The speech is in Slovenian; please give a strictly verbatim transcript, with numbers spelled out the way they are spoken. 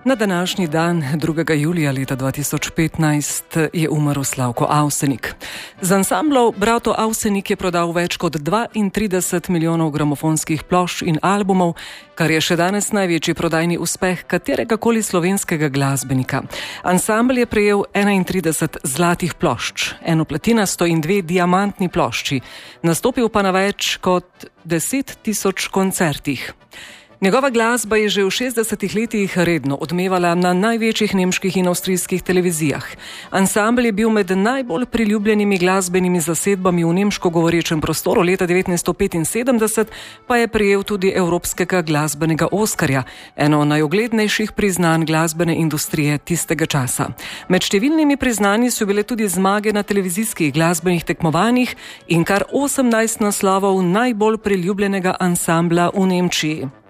Na današnji dan, drugega julija leta dva tisoč petnajst, je umrl Slavko Avsenik. Z ansamblom Brato Avsenik je prodal več kot dvaintrideset milijonov gramofonskih plošč in albumov, kar je še danes največji prodajni uspeh kateregakoli slovenskega glasbenika. Ansambel je prejel enaintrideset zlatih plošč, eno platinasto in dve diamantni plošči, nastopil pa na več kot deset tisoč koncertih. Njegova glasba je že v šestdesetih letih redno odmevala na največjih nemških in avstrijskih televizijah. Ansambel je bil med najbolj priljubljenimi glasbenimi zasedbami v nemško govorečem prostoru. Leta devetnajststo petinsedemdeset pa je prejel tudi Evropskega glasbenega oskarja, eno najuglednejših priznanj glasbene industrije tistega časa. Med številnimi priznanji so bile tudi zmage na televizijskih glasbenih tekmovanjih in kar osemnajst naslovov najbolj priljubljenega ansambla v Nemčiji.